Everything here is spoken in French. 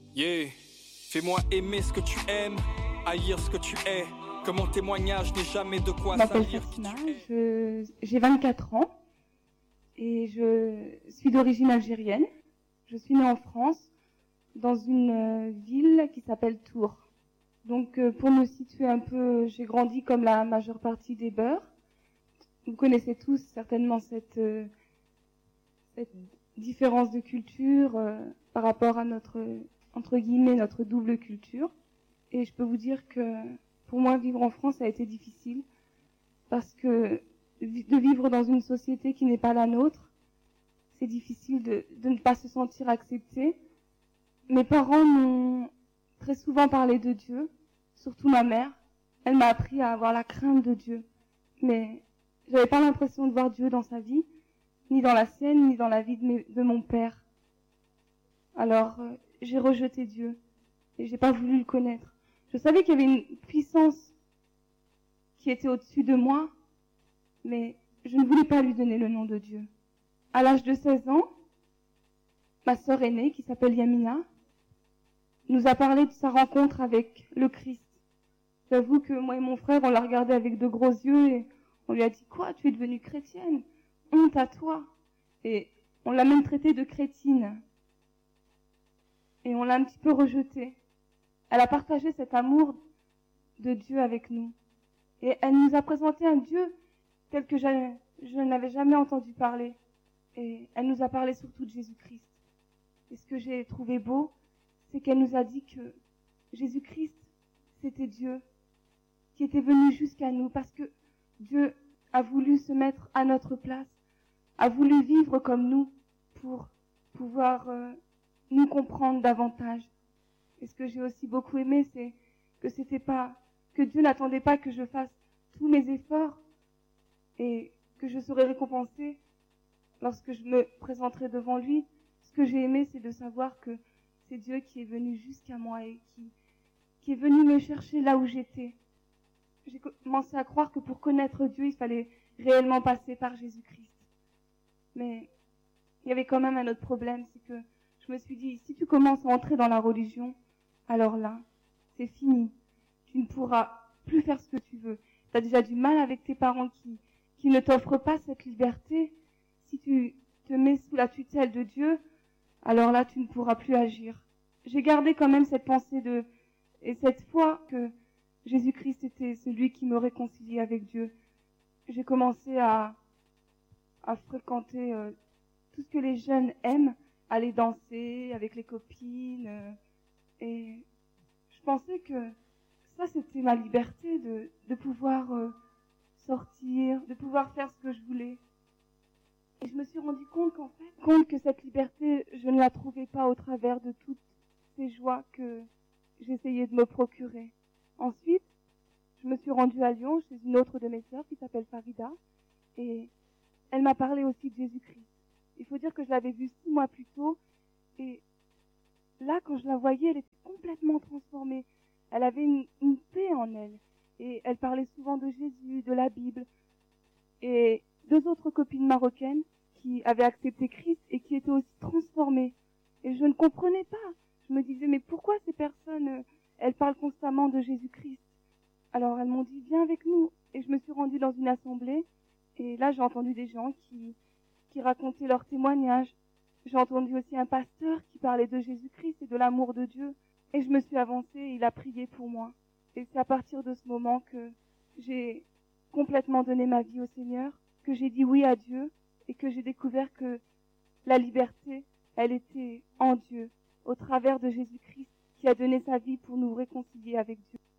Yeah, fais-moi aimer ce que tu aimes, haïr ce que tu es. Que mon témoignage n'est jamais de quoi Je m'appelle salir qui Fatima, tu es. j'ai 24 ans et je suis d'origine algérienne. Je suis née en France, dans une ville qui s'appelle Tours. Donc pour me situer un peu, j'ai grandi comme la majeure partie des beurs. Vous connaissez tous certainement cette différence de culture par rapport à notre, entre guillemets, notre double culture. Et je peux vous dire que pour moi, vivre en France a été difficile parce que de vivre dans une société qui n'est pas la nôtre, c'est difficile de ne pas se sentir accepté. Mes parents m'ont très souvent parlé de Dieu, surtout ma mère. Elle m'a appris à avoir la crainte de Dieu. Mais j'avais pas l'impression de voir Dieu dans sa vie, ni dans la sienne, ni dans la vie de mon père. Alors, j'ai rejeté Dieu et j'ai pas voulu le connaître. Je savais qu'il y avait une puissance qui était au-dessus de moi, mais je ne voulais pas lui donner le nom de Dieu. À l'âge de 16 ans, ma sœur aînée, qui s'appelle Yamina, nous a parlé de sa rencontre avec le Christ. J'avoue que moi et mon frère, on l'a regardé avec de gros yeux et on lui a dit « Quoi, tu es devenue chrétienne? Honte à toi !» Et on l'a même traitée de crétine. Et on l'a un petit peu rejetée. Elle a partagé cet amour de Dieu avec nous. Et elle nous a présenté un Dieu tel que je n'avais jamais entendu parler. Et elle nous a parlé surtout de Jésus-Christ. Et ce que j'ai trouvé beau, c'est qu'elle nous a dit que Jésus-Christ, c'était Dieu qui était venu jusqu'à nous parce que Dieu a voulu se mettre à notre place, a voulu vivre comme nous pour pouvoir nous comprendre davantage. Et ce que j'ai aussi beaucoup aimé, c'est que Dieu n'attendait pas que je fasse tous mes efforts et que je serai récompensée lorsque je me présenterai devant lui. Ce que j'ai aimé, c'est de savoir que c'est Dieu qui est venu jusqu'à moi et qui est venu me chercher là où j'étais. J'ai commencé à croire que pour connaître Dieu, il fallait réellement passer par Jésus-Christ. Mais il y avait quand même un autre problème, c'est que je me suis dit, si tu commences à entrer dans la religion, alors là, c'est fini. Tu ne pourras plus faire ce que tu veux. Tu as déjà du mal avec tes parents qui ne t'offrent pas cette liberté. Si tu te mets sous la tutelle de Dieu, alors là, tu ne pourras plus agir. J'ai gardé quand même cette pensée et cette foi que Jésus-Christ était celui qui me réconciliait avec Dieu. J'ai commencé à fréquenter tout ce que les jeunes aiment, aller danser avec les copines. Et je pensais que ça, c'était ma liberté de pouvoir sortir, de pouvoir faire ce que je voulais. Et je me suis rendu compte que cette liberté, je ne la trouvais pas au travers de toutes ces joies que j'essayais de me procurer. Ensuite, je me suis rendue à Lyon chez une autre de mes sœurs qui s'appelle Farida et elle m'a parlé aussi de Jésus-Christ. Il faut dire que je l'avais vue 6 mois plus tôt et là, quand je la voyais, elle était complètement transformée. Elle avait une paix en elle et elle parlait souvent de Jésus, de la Bible. Et 2 autres copines marocaines qui avaient accepté Christ et qui étaient aussi transformées. Et je ne comprenais pas. Je me disais, mais pourquoi ces personnes, elles parlent constamment de Jésus-Christ? Alors elles m'ont dit, viens avec nous. Et je me suis rendue dans une assemblée. Et là, j'ai entendu des gens qui racontaient leurs témoignages. J'ai entendu aussi un pasteur qui parlait de Jésus-Christ et de l'amour de Dieu. Et je me suis avancée et il a prié pour moi. Et c'est à partir de ce moment que j'ai complètement donné ma vie au Seigneur, que j'ai dit oui à Dieu et que j'ai découvert que la liberté, elle était en Dieu, au travers de Jésus-Christ qui a donné sa vie pour nous réconcilier avec Dieu.